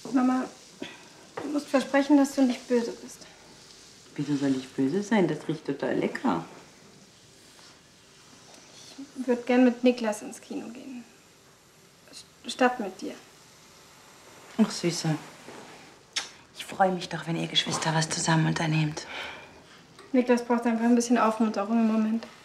Mama, du musst versprechen, dass du nicht böse bist. Wieso soll ich böse sein? Das riecht total lecker. Ich würde gern mit Niklas ins Kino gehen. Statt mit dir. Ach, Süße. Ich freue mich doch, wenn ihr Geschwister was zusammen unternehmt. Niklas braucht einfach ein bisschen Aufmunterung im Moment.